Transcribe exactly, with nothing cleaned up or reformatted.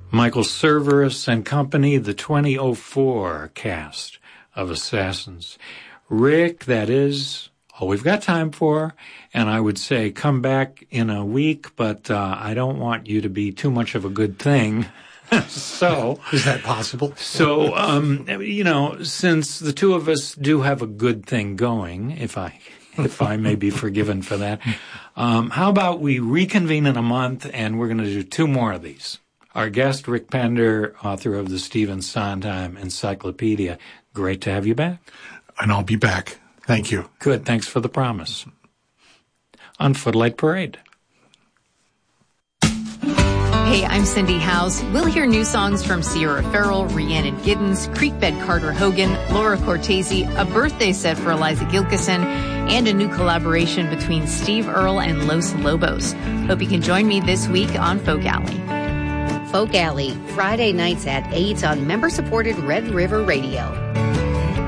Michael Cerveris and company, the twenty oh four cast of Assassins. Rick, that is all we've got time for, and I would say come back in a week, but uh, I don't want you to be too much of a good thing. So is that possible? So, um, you know, since the two of us do have a good thing going, if I if I may be forgiven for that, um, how about we reconvene in a month, and we're going to do two more of these. Our guest, Rick Pender, author of the Stephen Sondheim Encyclopedia. Great to have you back. And I'll be back. Thank you. Good. Thanks for the promise. On Footlight Parade. Hey, I'm Cindy Howes. We'll hear new songs from Sierra Farrell, Rhiannon Giddens, Creekbed Carter Hogan, Laura Cortese, a birthday set for Eliza Gilkison, and a new collaboration between Steve Earle and Los Lobos. Hope you can join me this week on Folk Alley. Folk Alley, Friday nights at eight on member-supported Red River Radio.